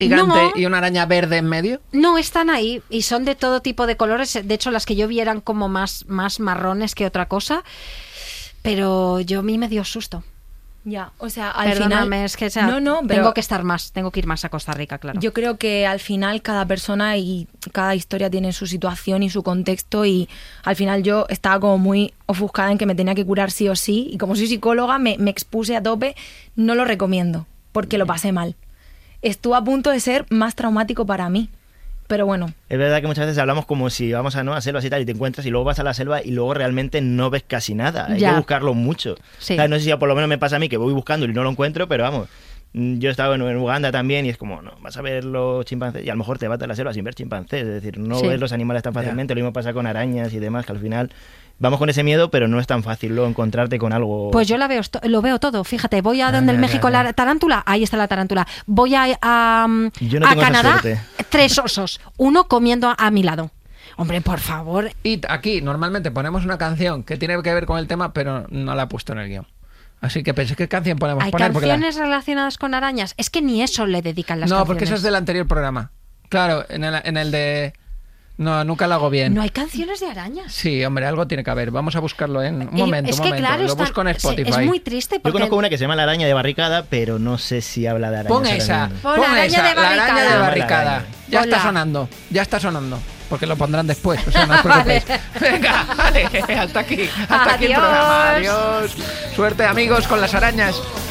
gigante y una araña verde en medio? No, están ahí y son de todo tipo de colores. De hecho, las que yo vi eran como más marrones que otra cosa. Pero a mí me dio susto. Ya, o sea, al Perdóname, final... es que pero tengo que estar más, tengo que ir más a Costa Rica, claro. Yo creo que al final cada persona y cada historia tiene su situación y su contexto, y al final yo estaba como muy ofuscada en que me tenía que curar sí o sí, y como soy psicóloga me expuse a tope. No lo recomiendo porque lo pasé mal. Estuvo a punto de ser más traumático para mí. Pero bueno. Es verdad que muchas veces hablamos como si vamos a selvas y tal, y te encuentras y luego vas a la selva y luego realmente no ves casi nada. Hay que buscarlo mucho. Sí. O sea, no sé si por lo menos me pasa a mí que voy buscando y no lo encuentro, pero vamos, yo he estado en Uganda también y es como, no, vas a ver los chimpancés y a lo mejor te vas a la selva sin ver chimpancés. Es decir, no ves los animales tan fácilmente. Lo mismo pasa con arañas y demás, que al final... Vamos con ese miedo, pero no es tan fácil luego encontrarte con algo... Pues yo lo veo todo. Fíjate, voy a donde en México la tarántula, ahí está la tarántula. Voy a Canadá, 3 osos, uno comiendo a mi lado. Hombre, por favor. Y aquí normalmente ponemos una canción que tiene que ver con el tema, pero no la he puesto en el guión. Así que pensé, ¿qué canción podemos poner? ¿Hay canciones relacionadas con arañas? Es que ni eso le dedican las canciones. No, porque eso es del anterior programa. Claro, en el de... No, nunca lo hago bien. ¿No hay canciones de arañas? Sí, hombre, algo tiene que haber. Vamos a buscarlo en un momento. Claro, lo busco en Spotify. Es muy triste porque... Yo conozco una que se llama La araña de barricada, pero no sé si habla de arañas. Pon esa. La araña de barricada. Ya está sonando. Porque lo pondrán después, o sea, no os preocupéis. Venga, vale, hasta aquí el programa. Adiós. Suerte, amigos, con las arañas.